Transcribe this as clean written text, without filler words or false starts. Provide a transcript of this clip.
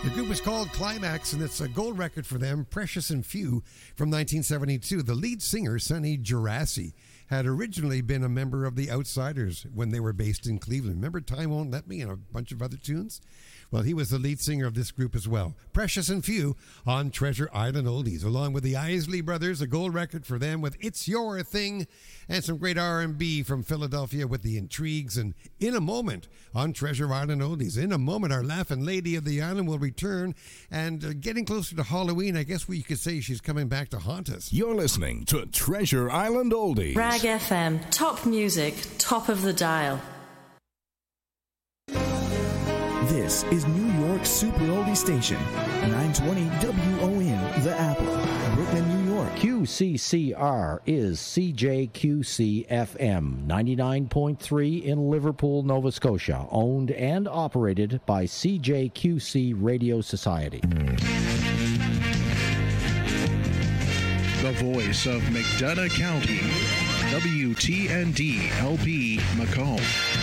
The group was called Climax, and it's a gold record for them, Precious and Few, from 1972. The lead singer, Sonny Gerasi, had originally been a member of the Outsiders when they were based in Cleveland. Remember Time Won't Let Me and a bunch of other tunes? Well, he was the lead singer of this group as well. Precious and Few on Treasure Island Oldies, along with the Isley Brothers, a gold record for them with It's Your Thing, and some great R&B from Philadelphia with The Intrigues. And in a moment on Treasure Island Oldies, in a moment, our laughing lady of the island will return. And getting closer to Halloween, I guess we could say she's coming back to haunt us. You're listening to Treasure Island Oldies. Rag FM, top music, top of the dial. This is New York's Super Oldie Station, 920 WON, The Apple, Brooklyn, New York. QCCR is CJQC FM 99.3 in Liverpool, Nova Scotia, owned and operated by CJQC Radio Society. The voice of McDonough County, WTND LP Macomb.